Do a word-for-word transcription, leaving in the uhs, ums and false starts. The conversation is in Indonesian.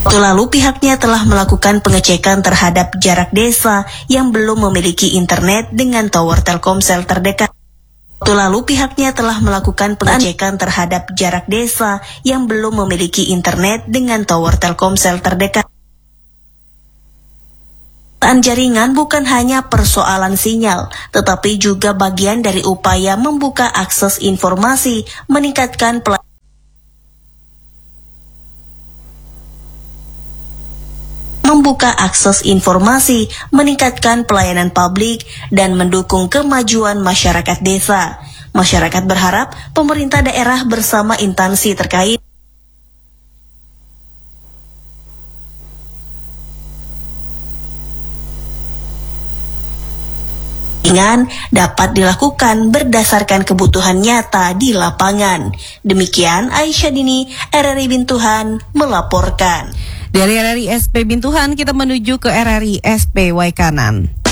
Waktu lalu pihaknya telah melakukan pengecekan terhadap jarak desa yang belum memiliki internet dengan tower Telkomsel terdekat. Waktu lalu pihaknya telah melakukan pengecekan terhadap jarak desa yang belum memiliki internet dengan tower Telkomsel terdekat. Jaringan bukan hanya persoalan sinyal, tetapi juga bagian dari upaya membuka akses informasi, meningkatkan pelayanan. Membuka akses informasi, meningkatkan pelayanan publik, dan mendukung kemajuan masyarakat desa. Masyarakat berharap pemerintah daerah bersama instansi terkait dapat dilakukan berdasarkan kebutuhan nyata di lapangan. Demikian Aisyah Dini, R R I Bintuhan melaporkan. Dari R R I S P Bintuhan kita menuju ke R R I S P Waikanan.